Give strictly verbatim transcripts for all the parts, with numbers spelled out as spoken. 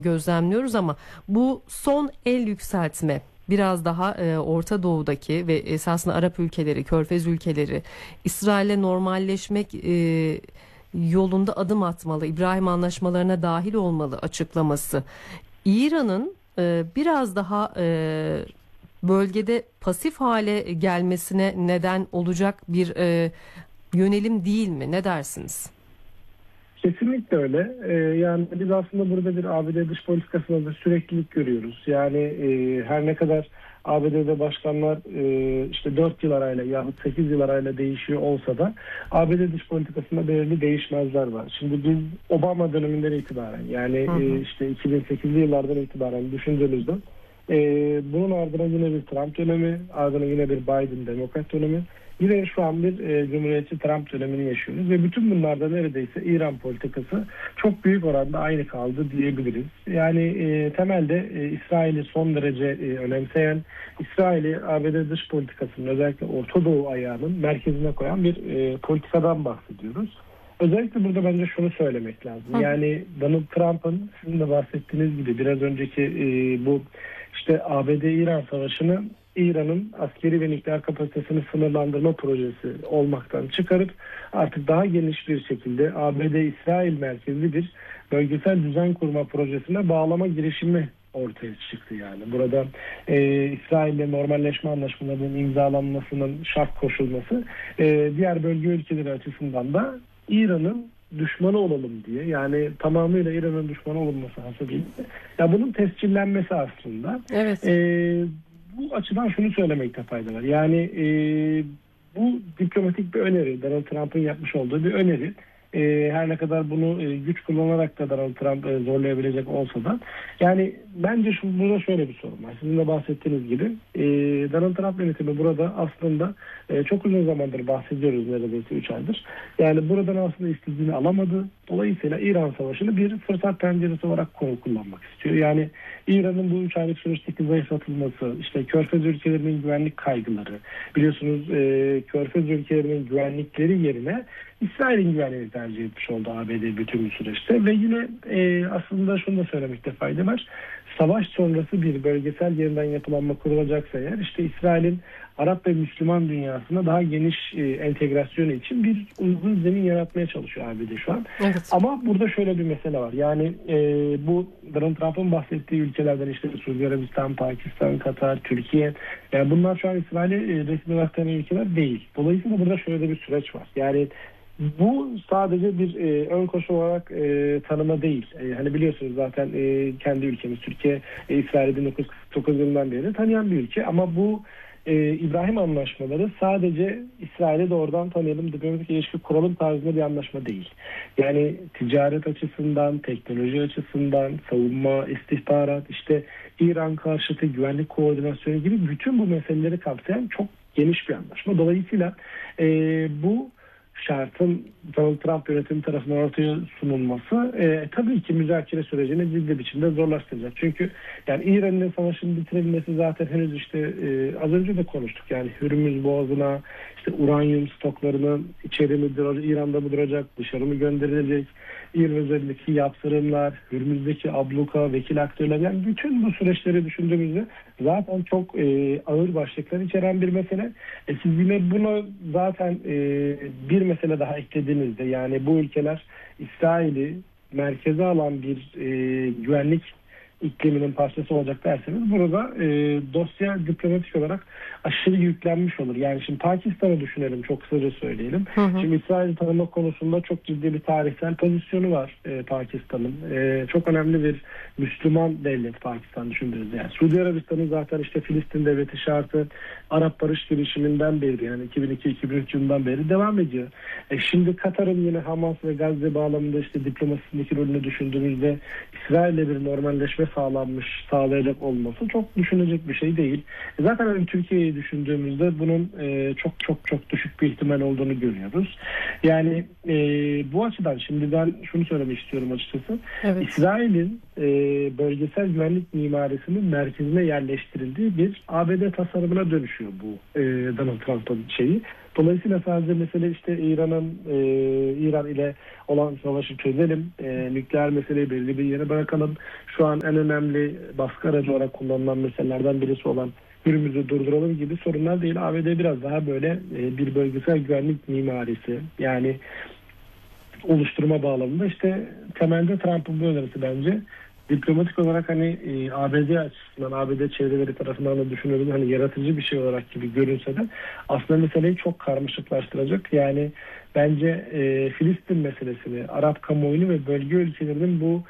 gözlemliyoruz ama bu son el yükseltme biraz daha e, Orta Doğu'daki ve esasında Arap ülkeleri, Körfez ülkeleri İsrail'le normalleşmek e, yolunda adım atmalı, İbrahim anlaşmalarına dahil olmalı açıklaması. İran'ın e, biraz daha e, bölgede pasif hale gelmesine neden olacak bir e, yönelim değil mi? Ne dersiniz? Kesinlikle öyle. Ee, yani biz aslında burada bir A B D dış politikasında da süreklilik görüyoruz. Yani e, her ne kadar A B D'de başkanlar e, işte dört yıl arayla yahut sekiz yıl arayla değişiyor olsa da A B D dış politikasında belirli değişmezler var. Şimdi biz Obama döneminden itibaren yani hı hı. E, işte iki bin sekizli yıllardan itibaren düşündüğümüzde e, bunun ardına yine bir Trump dönemi, ardına yine bir Biden Demokrat dönemi. Yine şu an bir e, Cumhuriyetçi Trump dönemini yaşıyoruz ve bütün bunlarda neredeyse İran politikası çok büyük oranda aynı kaldı diyebiliriz. Yani e, temelde e, İsrail'i son derece e, önemseyen, İsrail'i A B D dış politikasının özellikle Orta Doğu ayağının merkezine koyan bir e, politikadan bahsediyoruz. Özellikle burada bence şunu söylemek lazım. Hı. Yani Donald Trump'ın sizin de bahsettiğiniz gibi biraz önceki e, bu işte A B D-İran savaşını İran'ın askeri ve nükleer kapasitesini sınırlandırma projesi olmaktan çıkarıp artık daha geniş bir şekilde A B D-İsrail merkezli bir bölgesel düzen kurma projesine bağlama girişimi ortaya çıktı yani. Burada e, İsrail'le normalleşme anlaşmalarının imzalanmasının şart koşulması e, diğer bölge ülkeleri açısından da İran'ın düşmanı olalım diye, yani tamamıyla İran'ın düşmanı olunması hasebiyle ya bunun tescillenmesi aslında. Evet. E, bu açıdan şunu söylemekte fayda var. Yani e, bu diplomatik bir öneri. Donald Trump'ın yapmış olduğu bir öneri. E, her ne kadar bunu e, güç kullanarak da Donald Trump e, zorlayabilecek olsa da yani bence şu, burada şöyle bir sorun var. Sizin de bahsettiğiniz gibi e, Donald Trump yönetimi burada aslında e, çok uzun zamandır bahsediyoruz, neredeyse üç aydır. Yani buradan aslında istediğini alamadı. Dolayısıyla İran Savaşı'nı bir fırsat penceresi olarak kullanmak istiyor. Yani İran'ın bu üç aylık süreçteki zayıflatılması, işte Körfez ülkelerinin güvenlik kaygıları, biliyorsunuz e, Körfez ülkelerinin güvenlikleri yerine İsrail'in güvenliğini tercih etmiş oldu A B D bütün bir süreçte ve yine e, aslında şunu da söylemekte fayda var. Savaş sonrası bir bölgesel yeniden yapılanma kurulacaksa eğer işte İsrail'in Arap ve Müslüman dünyasına daha geniş e, entegrasyonu için bir uygun zemin yaratmaya çalışıyor A B D şu an. Evet. Ama burada şöyle bir mesele var. Yani e, bu Donald Trump'ın bahsettiği ülkelerden işte Suudi Arabistan, Pakistan, Katar, Türkiye, yani bunlar şu an İsrail'e e, resmi olarak tanıyan ülkeler değil. Dolayısıyla burada şöyle bir süreç var. Yani bu sadece bir e, ön koşul olarak e, tanıma değil. E, hani biliyorsunuz zaten e, kendi ülkemiz Türkiye, e, İsrail'i bin dokuz yüz kırk dokuz yılından beri tanıyan bir ülke. Ama bu e, İbrahim anlaşmaları sadece İsrail'e doğrudan tanıyalım, diplomatik ilişki kuralım tarzında bir anlaşma değil. Yani ticaret açısından, teknoloji açısından, savunma, istihbarat, işte İran karşıtı güvenlik koordinasyonu gibi bütün bu meseleleri kapsayan çok geniş bir anlaşma. Dolayısıyla e, bu şartın Donald Trump yönetimi tarafından ortaya sunulması e, tabii ki müzakere sürecini ciddi biçimde zorlaştıracak. Çünkü yani İran'ın savaşın bitirilmesi zaten henüz işte e, az önce de konuştuk. Yani Hürmüz Boğazı'na işte uranyum stoklarının içeri mi duracak, İran'da mı duracak, dışarı mı gönderilecek, İran üzerindeki yaptırımlar, Hürmüz'deki abluka, vekil aktörler, yani bütün bu süreçleri düşündüğümüzde zaten çok e, ağır başlıklar içeren bir mesele. E, siz yine buna zaten e, bir mesele daha eklediğinizde, yani bu ülkeler İsrail'i merkeze alan bir e, güvenlik ikliminin parçası olacak derseniz burada e, dosya diplomatik olarak aşırı yüklenmiş olur. Yani şimdi Pakistan'ı düşünelim, çok kısaca söyleyelim. Hı hı. Şimdi İsrail'i tanımak konusunda çok ciddi bir tarihsel pozisyonu var e, Pakistan'ın. E, çok önemli bir Müslüman devlet Pakistan düşündüğünüzde. Yani Suudi Arabistan'ın zaten işte Filistin devleti şartı Arap Barış girişiminden beri, yani iki bin iki iki bin üç yılından beri devam ediyor. E, şimdi Katar'ın yine Hamas ve Gazze bağlamında işte diplomasisindeki rolünü düşündüğümüzde İsrail'le bir normalleşme sağlanmış, sağlayacak olması çok düşünecek bir şey değil. E, zaten hani Türkiye'yi düşündüğümüzde bunun e, çok çok çok düşük bir ihtimal olduğunu görüyoruz. Yani e, bu açıdan şimdi ben şunu söylemek istiyorum açıkçası. Evet. İsrail'in e, bölgesel güvenlik mimarisinin merkezine yerleştirildiği bir A B D tasarımına dönüşüyor bu e, Donald Trump'ın şeyi. Dolayısıyla sadece mesele işte İran'ın e, İran ile olan savaşı çözelim, e, nükleer meseleyi belli bir yere bırakalım. Şu an en önemli baskı aracı olarak kullanılan meselelerden birisi olan Hürmüz'ü durduralım gibi sorunlar değil. A B D biraz daha böyle e, bir bölgesel güvenlik mimarisi, yani oluşturma bağlamında işte temelde Trump'ın bu önerisi bence diplomatik olarak hani e, A B D açısından, A B D çevreleri tarafından da düşünüldüğü hani yaratıcı bir şey olarak gibi görünse de aslında meseleyi çok karmaşıklaştıracak. Yani bence e, Filistin meselesini, Arap kamuoyunu ve bölge ülkelerinin bu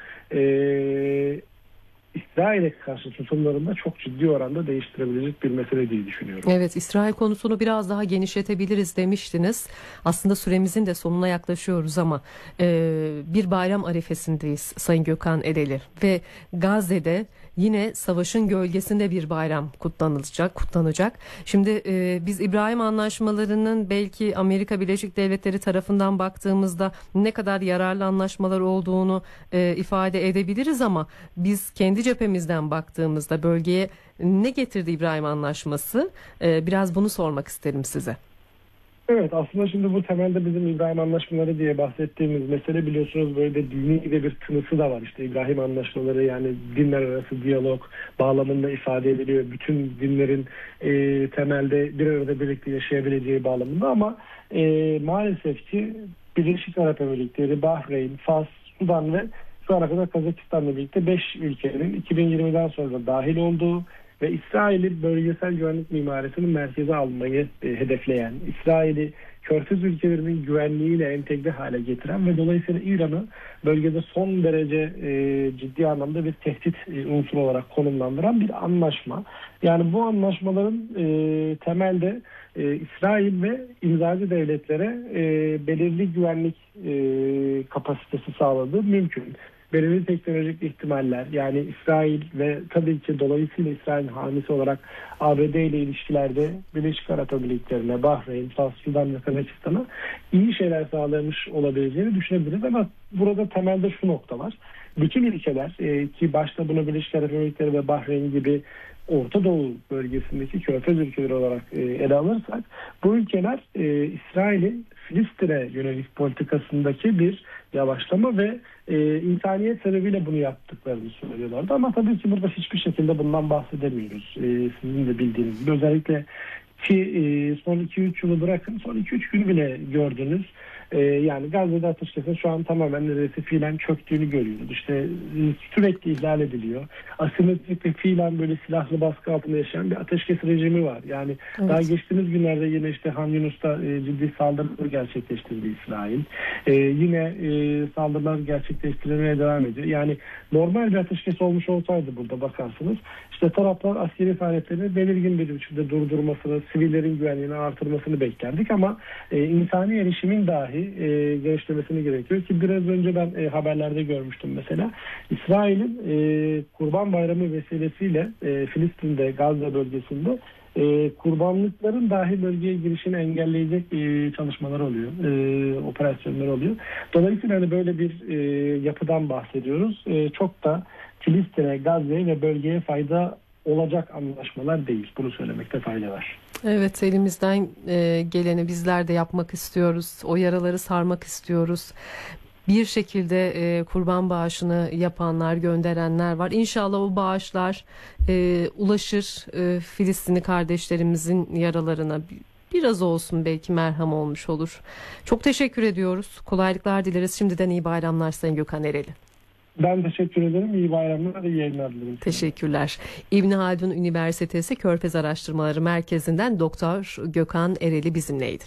e, İsrail'e karşı tutumlarında çok ciddi oranda değiştirebilecek bir mesele diye düşünüyorum. Evet, İsrail konusunu biraz daha genişletebiliriz demiştiniz. Aslında süremizin de sonuna yaklaşıyoruz ama e, bir bayram arifesindeyiz Sayın Gökhan Ereli ve Gazze'de yine savaşın gölgesinde bir bayram kutlanılacak, kutlanacak. Şimdi e, biz İbrahim Anlaşmaları'nın belki Amerika Birleşik Devletleri tarafından baktığımızda ne kadar yararlı anlaşmalar olduğunu e, ifade edebiliriz ama biz kendi cephemizden baktığımızda bölgeye ne getirdi İbrahim Anlaşması? E, biraz bunu sormak isterim size. Evet, aslında şimdi bu temelde bizim İbrahim Anlaşmaları diye bahsettiğimiz mesele, biliyorsunuz böyle de dini de bir tınısı da var. İşte İbrahim Anlaşmaları, yani dinler arası diyalog bağlamında ifade ediliyor. Bütün dinlerin e, temelde bir arada birlikte yaşayabileceği bağlamında ama e, maalesef ki Birleşik Arap Emirlikleri, Bahreyn, Fas, Sudan ve şu ana kadar Kazakistan'la birlikte beş ülkenin iki bin yirmiden sonra dahil olduğu ve İsrail'i bölgesel güvenlik mimarisinin merkeze almayı e, hedefleyen, İsrail'i Körfez ülkelerinin güvenliğiyle entegre hale getiren ve dolayısıyla İran'ı bölgede son derece e, ciddi anlamda bir tehdit e, unsuru olarak konumlandıran bir anlaşma. Yani bu anlaşmaların e, temelde e, İsrail ve imzacı devletlere e, belirli güvenlik e, kapasitesi sağladığı mümkün. Belirli teknolojik ihtimaller, yani İsrail ve tabii ki dolayısıyla İsrail'in hamisi olarak A B D ile ilişkilerde Birleşik Arap Emirlikleri'ne, Bahreyn, Fas, Sudan ve Kazakistan'a iyi şeyler sağlamış olabileceğini düşünebiliriz ama burada temelde şu nokta var. Bütün ülkeler e, ki başta bunu Birleşik Arap Emirlikleri ve Bahreyn gibi Orta Doğu bölgesindeki Körfez ülkeleri olarak e, ele alırsak, bu ülkeler e, İsrail'in Filistin'e yönelik politikasındaki bir yavaşlama ve e, insaniyet sebebiyle bunu yaptıklarını söylüyorlardı. Ama tabii ki burada hiçbir şekilde bundan bahsedemiyoruz. E, sizin de bildiğiniz gibi. Özellikle ki e, son iki üç yılı bırakın, son iki üç günü bile gördünüz. E, yani Gazze'de ateşkesin şu an tamamen neredeyse fiilen çöktüğünü görüyoruz. İşte e, sürekli ihlal ediliyor. Asimetrik ve fiilen böyle silahlı baskı altında yaşayan bir ateşkes rejimi var. Yani evet. Daha geçtiğimiz günlerde yine işte Han Yunus'ta e, ciddi saldırılar gerçekleştirdi İsrail. E, yine e, saldırılar gerçekleştirilmeye devam ediyor. Yani normal bir ateşkes olmuş olsaydı burada bakarsınız, işte taraflar askeri faaliyetlerini belirgin bir biçimde durdurmasını, sivillerin güvenliğini artırmasını beklerdik ama e, insani erişimin dahi e, genişlemesini gerekiyor ki biraz önce ben e, haberlerde görmüştüm mesela. İsrail'in e, Kurban Bayramı vesilesiyle e, Filistin'de, Gazze bölgesinde e, kurbanlıkların dahi bölgeye girişini engelleyecek e, çalışmalar oluyor, e, operasyonlar oluyor. Dolayısıyla hani böyle bir e, yapıdan bahsediyoruz. E, çok da Filistin'e, Gazze'ye ve bölgeye fayda olacak anlaşmalar değil. Bunu söylemekte fayda var. Evet, elimizden e, geleni bizler de yapmak istiyoruz. O yaraları sarmak istiyoruz. Bir şekilde e, kurban bağışını yapanlar, gönderenler var. İnşallah o bağışlar e, ulaşır e, Filistinli kardeşlerimizin yaralarına. Biraz olsun belki merhem olmuş olur. Çok teşekkür ediyoruz. Kolaylıklar dileriz. Şimdiden iyi bayramlar Sayın Gökhan Ereli. Ben teşekkür ederim. İyi bayramlar ve iyi yayınlar dilerim. Teşekkürler. İbni Haldun Üniversitesi Körfez Araştırmaları Merkezi'nden Doktor Gökhan Ereli bizimleydi.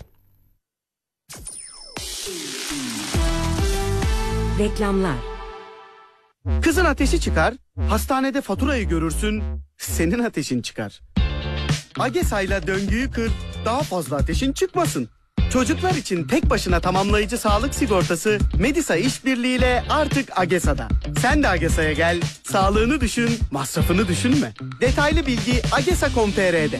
Reklamlar. Kızın ateşi çıkar, hastanede faturayı görürsün, senin ateşin çıkar. Agesa'yla döngüyü kır, daha fazla ateşin çıkmasın. Çocuklar için tek başına tamamlayıcı sağlık sigortası Medisa işbirliğiyle artık Agesa'da. Sen de Agesa'ya gel, sağlığını düşün, masrafını düşünme. Detaylı bilgi agesa nokta com nokta tr'de.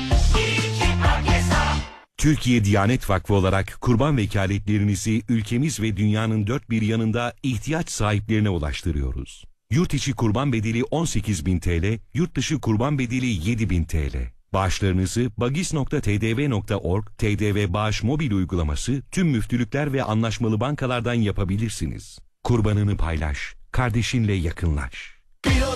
Türkiye Diyanet Vakfı olarak kurban vekaletlerinizi ülkemiz ve dünyanın dört bir yanında ihtiyaç sahiplerine ulaştırıyoruz. Yurt içi kurban bedeli on sekiz bin T L, yurt dışı kurban bedeli yedi bin T L. Bağışlarınızı bagis nokta t d v nokta org, T D V Bağış mobil uygulaması, tüm müftülükler ve anlaşmalı bankalardan yapabilirsiniz. Kurbanını paylaş, kardeşinle yakınlaş. Pilot